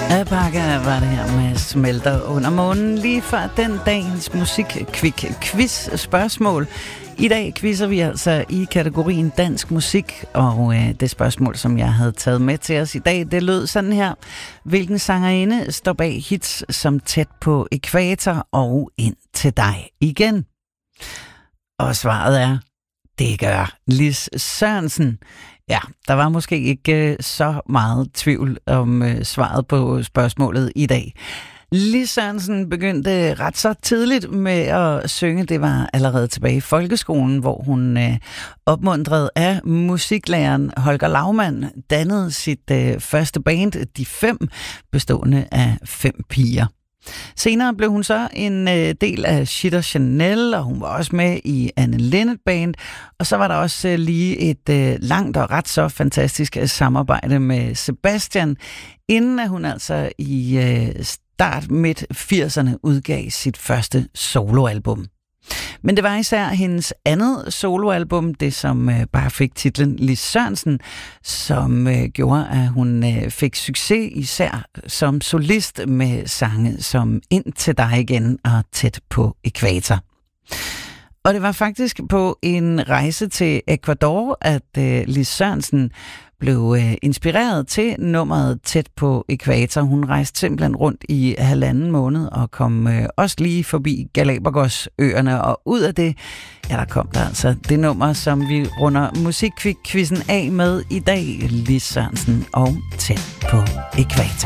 Alpaca var det her med Smelter under månen, lige før den dagens musik-quiz spørgsmål. I dag quizzer vi altså i kategorien dansk musik, og det spørgsmål, som jeg havde taget med til os i dag, det lød sådan her. Hvilken sangerinde står bag hits som Tæt på ækvator og Ind til dig igen? Og svaret er, det gør Lis Sørensen. Ja, der var måske ikke så meget tvivl om svaret på spørgsmålet i dag. Lis Sørensen begyndte ret så tidligt med at synge. Det var allerede tilbage i folkeskolen, hvor hun opmuntret af musiklæreren Holger Laumann dannede sit første band, De 5, bestående af 5 piger. Senere blev hun så en del af Shit og Chanel, og hun var også med i Anne Linnet Band. Og så var der også lige et langt og ret så fantastisk samarbejde med Sebastian, inden at hun altså i start midt 80'erne udgav sit første soloalbum. Men det var især hendes andet soloalbum, det som bare fik titlen Lis Sørensen, som gjorde, at hun fik succes især som solist med sange som Ind til dig igen og Tæt på ækvator. Og det var faktisk på en rejse til Ecuador, at Lis Sørensen blev inspireret til nummeret Tæt på ækvator. Hun rejste simpelthen rundt i 1,5 måned og kom også lige forbi Galapagosøerne, og ud af det, ja, der kom der altså det nummer, som vi runder musikquizzen af med i dag, Lis Sørensen og Tæt på ækvator.